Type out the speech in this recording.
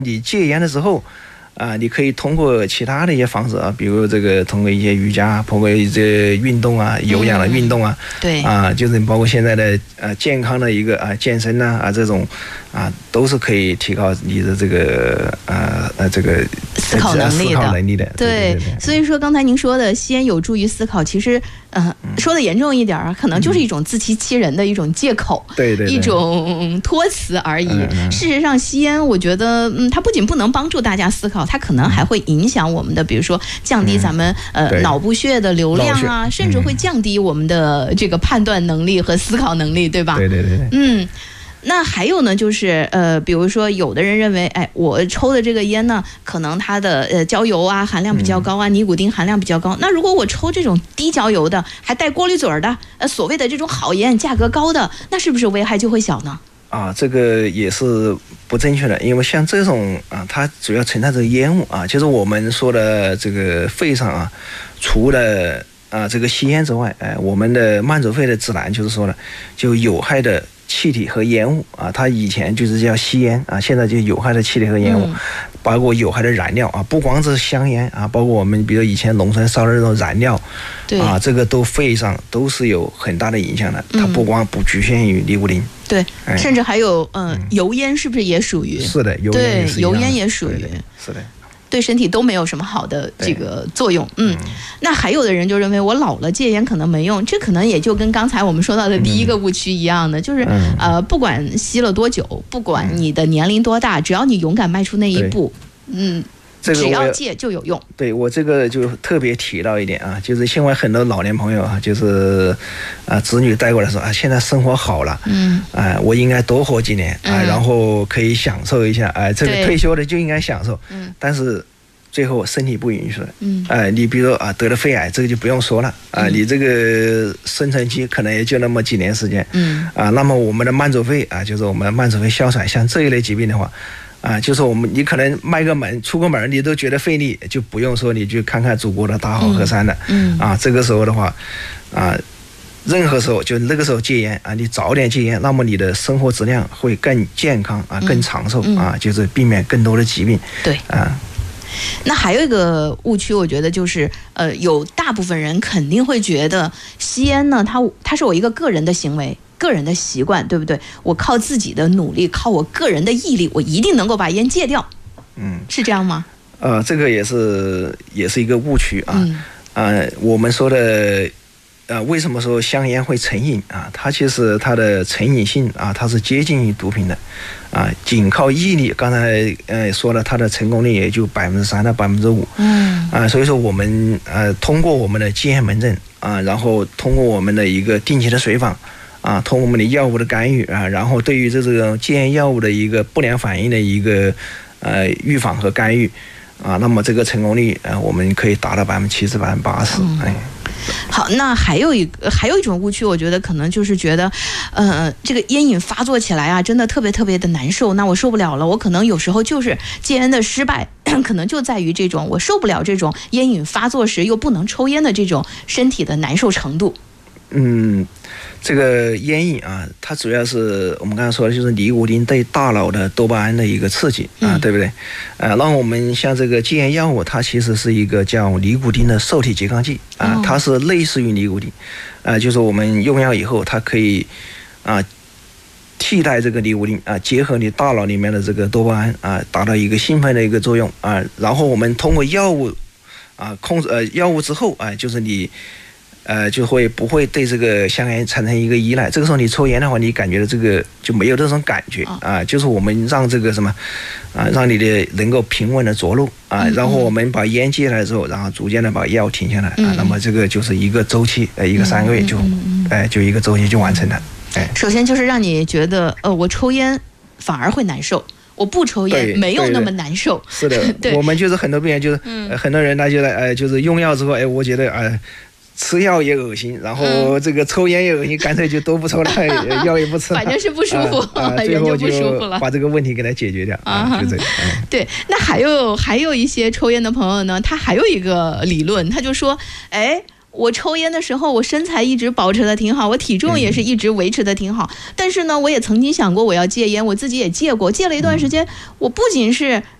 你戒烟的时候。你可以通过其他的一些方式啊，比如这个通过一些瑜伽，通过一些运动啊，有氧的运动啊， 对就是包括现在的健康的一个健身呐这种都是可以提高你的这个这个思考能力的。 对， 所以说刚才您说的吸烟有助于思考，其实说的严重一点可能就是一种自欺欺人的一种借口， 对， 一种托词而已。事实上，吸烟我觉得它不仅不能帮助大家思考，它可能还会影响我们的，比如说降低咱们脑部血的流量啊，甚至会降低我们的这个判断能力和思考能力，对吧？ 对。 那还有呢，就是比如说有的人认为，我抽的这个烟呢，可能它的焦油啊含量比较高啊，尼古丁含量比较高。那如果我抽这种低焦油的，还带过滤嘴的，所谓的这种好烟，价格高的，那是不是危害就会小呢？ 这个也是不正确的，因为像这种它主要存在着烟雾就是我们说的这个肺上除了这个吸烟之外，我们的慢阻肺的指南就是说了，就有害的气体和烟雾它以前就是叫吸烟现在就有害的气体和烟雾，包括有害的燃料不光是香烟包括我们比如以前农村烧的那种燃料，这个都肺上都是有很大的影响的，它不局限于尼古丁。 对，甚至还有油烟是不是也属于？ 是的，油烟也属于。 是的。 对身体都没有什么好的这个作用。那还有的人就认为我老了戒烟可能没用，这可能也就跟刚才我们说到的第一个误区一样的，就是不管吸了多久，不管你的年龄多大，只要你勇敢迈出那一步，只要戒就有用。 对，我这个就特别提到一点就是现在很多老年朋友就是子女带过来说现在生活好了，我应该多活几年然后可以享受一下这个退休的就应该享受，但是最后身体不允许你比如说得了肺癌，这个就不用说了你这个生存期可能也就那么几年时间，那么我们的慢阻肺就是我们慢阻肺哮喘，像这一类疾病的话就是你可能迈个门出个门你都觉得费力，就不用说你去看看祖国的大好河山了，这个时候的话任何时候就那个时候戒烟你早点戒烟，那么你的生活质量会更健康更长寿就是避免更多的疾病。 对那还有一个误区，我觉得就是有大部分人肯定会觉得吸烟呢，它是我一个个人的行为，个人的习惯，对不对？我靠自己的努力，靠我个人的毅力，我一定能够把烟戒掉。是这样吗？ 这个也是一个误区我们说的为什么说香烟会成瘾它其实它的成瘾性它是接近于毒品的仅靠毅力，刚才说了，它的成功率也就3%到5%。所以说我们通过我们的戒烟门诊然后通过我们的一个定期的随访通过我们的药物的干预然后对于这种戒烟药物的一个不良反应的一个预防和干预那么这个成功率我们可以达到70%、80%。 好，那还有一种误区，我觉得可能就是觉得，这个烟瘾发作起来真的特别特别的难受，那我受不了了，我可能有时候就是戒烟的失败，可能就在于这种我受不了这种烟瘾发作时又不能抽烟的这种身体的难受程度。 这个烟瘾它主要是我们刚才说的就是尼古丁对大脑的多巴胺的一个刺激对不对？那我们像这个戒烟药物，它其实是一个叫尼古丁的受体拮抗剂它是类似于尼古丁就是我们用药以后，它可以替代这个尼古丁结合你大脑里面的这个多巴胺达到一个兴奋的一个作用然后我们通过药物控制药物之后就是你就不会对这个香烟产生一个依赖。这个时候你抽烟的话，你感觉的这个就没有这种感觉就是我们让这个什么让你的能够平稳的着陆然后我们把烟戒下来之后，然后逐渐的把药停下来那么这个就是一个周期一个3个月就一个周期就完成了。 首先就是让你觉得我抽烟反而会难受，我不抽烟没有那么难受。 是的我们就是很多病人就是很多人他觉得就是用药之后我觉得吃药也恶心，然后这个抽烟也恶心，干脆就都不抽了药也不吃了， 反正是不舒服最后就把这个问题给它解决掉就这个对。那还有一些抽烟的朋友呢，他还有一个理论，他就说我抽烟的时候，我身材一直保持的挺好，我体重也是一直维持的挺好。但是呢，我也曾经想过我要戒烟，我自己也戒过，戒了一段时间，我不仅是